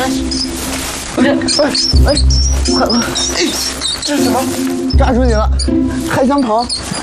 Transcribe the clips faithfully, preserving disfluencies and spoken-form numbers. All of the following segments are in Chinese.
哎哎，快快！哎，这是什么？抓住你了，还想跑？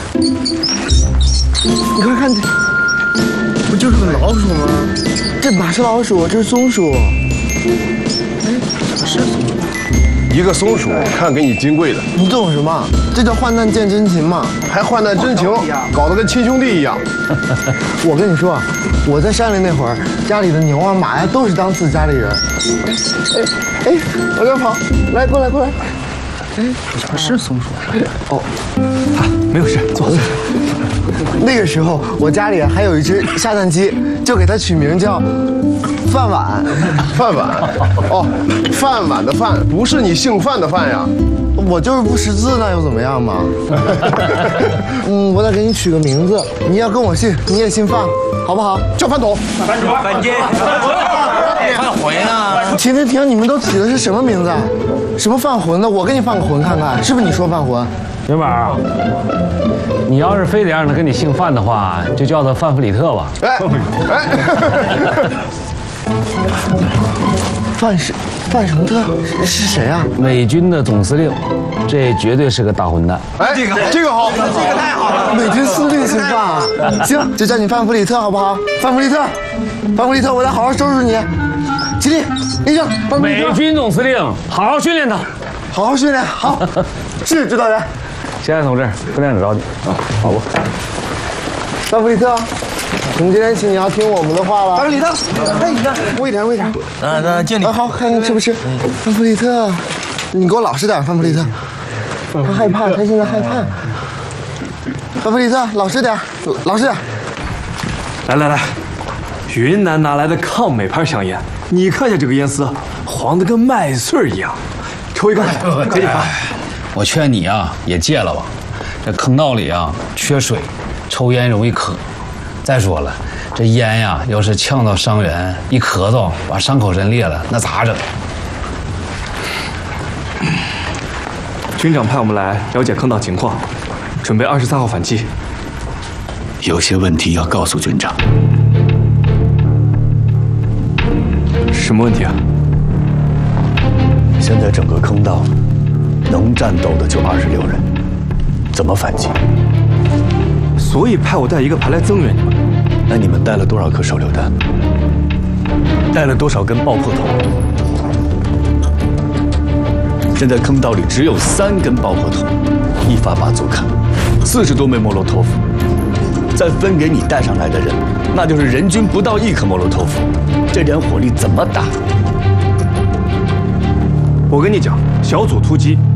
你快看，不就是个老鼠吗？这哪是老鼠，这是松鼠。哎，怎么是松鼠？ 一个松鼠，看给你金贵的。 你懂什么？这叫患难见真情嘛， 还患难真情，搞得跟亲兄弟一样。 我跟你说，我在山里那会儿，家里的牛啊马呀都是当自家里人。哎哎，往这跑，来过来过来。哎，怎么是松鼠？哦， 啊，没有事，坐。 那个时候我家里还有一只下蛋鸡，就给它取名叫饭碗。 饭碗？哦，饭碗的饭，不是你姓范的范呀。 我就是不识字，那又怎么样嘛？嗯，我得给你取个名字，你要跟我姓，你也姓范，好不好？ 叫饭桶。 饭桶。饭鸡。饭魂啊！ 停停停！你们都起的是什么名字？什么犯浑的？我给你犯个浑看看，是不是你说犯浑？ 元宝，你要是非得让他跟你姓范的话，就叫他范弗里特吧。 哎哎。 范什范什么特是谁啊？ 美军的总司令，这绝对是个大混蛋。 哎，这个这个好，这个太好了。 美军司令姓范啊？行，就叫你范弗里特好不好？范弗里特，范弗里特，我来好好收拾你。起立，立正。 美军总司令，好好训练他， 好好训练。好，是指导员。 现在同志，副连长找你啊，跑步。 范弗里特。从今天起，你要听我们的话了。 范弗里特， 哎，你看，喂点，喂点。 啊，那敬你。 啊，好，看你吃不吃。范弗里特，你给我老实点，范弗里特。他害怕，他现在害怕。范弗里特，老实点，老实点。 来来来，云南拿来的抗美牌香烟，你看一下这个烟丝，黄的跟麦穗一样。抽一根，给你发。 我劝你啊，也戒了吧。这坑道里啊，缺水，抽烟容易渴。再说了，这烟呀，要是呛到伤员，一咳嗽把伤口震裂了，那咋整？ 军长派我们来了解坑道情况，准备二十三号反击。 有些问题要告诉军长。 什么问题啊？ 现在整个坑道能战斗的就二十六人，怎么反击？ 所以派我带一个排来增援你们。 那你们带了多少颗手榴弹？带了多少根爆破筒？现在坑道里只有三根爆破筒，一发巴祖卡，四十多枚莫洛托夫，再分给你带上来的人，那就是人均不到一颗莫洛托夫，这点火力怎么打？ 我跟你讲，小组突击